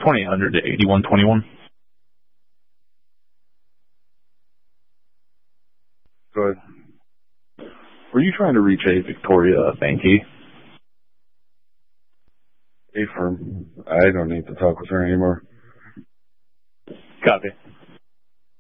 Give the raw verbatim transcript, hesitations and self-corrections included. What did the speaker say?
twenty-eight hundred to eighty-one twenty-one. Go ahead. Were you trying to reach a Victoria Banky? A firm. I don't need to talk with her anymore. Copy.